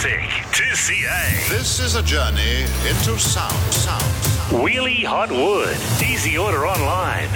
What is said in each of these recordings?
Classic to CA. This is a journey into sound. Wheelie Hot Wood. Easy order online.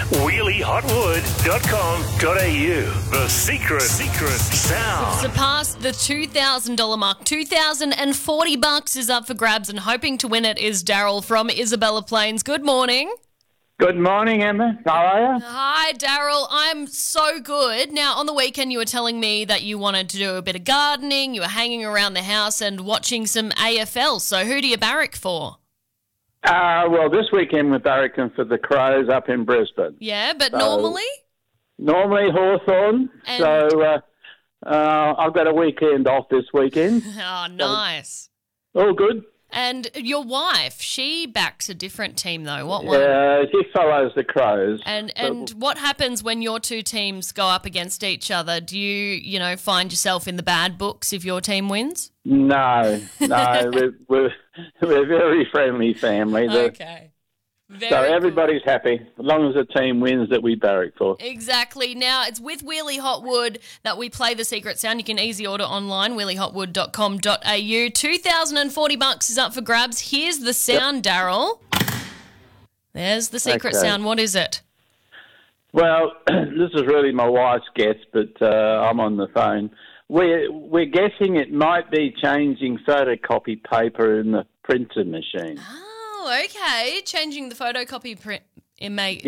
wheeliehotwood.com.au. The secret sound. Surpassed the $2,000 mark. $2,040 is up for grabs, and hoping to win it is Daryl from Isabella Plains. Good morning. Good morning, Emma. How are you? Hi, Daryl. I'm so good. Now, on the weekend, you were telling me that you wanted to do a bit of gardening, you were hanging around the house and watching some AFL. So who do you barrack for? Well, this weekend we're barracking for the Crows up in Brisbane. Yeah, but normally? Normally Hawthorn. And- So I've got a weekend off this weekend. Oh, nice. All good. And your wife, she backs a different team though. What one? She follows the Crows. And what happens when your two teams go up against each other? Do you find yourself in the bad books if your team wins? No. we're a very friendly family. Okay. So everybody's happy as long as the team wins that we barrack for. Exactly. Now, it's with Wheelie Hot Wood that we play the secret sound. You can easy order online, wheeliehotwood.com.au. $2,040 is up for grabs. Here's the sound, Daryl. There's the secret sound. What is it? Well, this is really my wife's guess, but I'm on the phone. We're guessing it might be changing photocopy paper in the printer machine. Oh, okay. Changing the photocopy print. You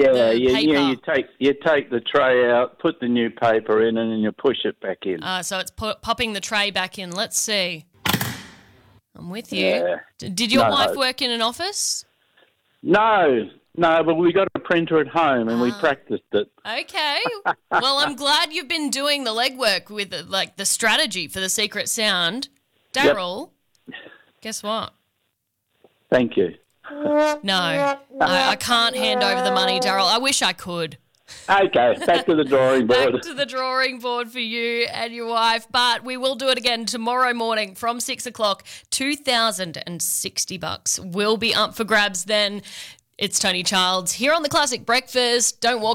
take the tray out, put the new paper in, and then you push it back in. So it's popping the tray back in. Let's see. I'm with you. Yeah. Did your wife work in an office? No, but we got a printer at home and we practiced it. Okay. Well, I'm glad you've been doing the legwork with the strategy for the secret sound. Daryl, Guess what? Thank you. No, I can't hand over the money, Daryl. I wish I could. Okay, back to the drawing board. Back to the drawing board for you and your wife. But we will do it again tomorrow morning from 6 o'clock. $2,060 will be up for grabs then. It's Tony Childs here on the Classic Breakfast. Don't walk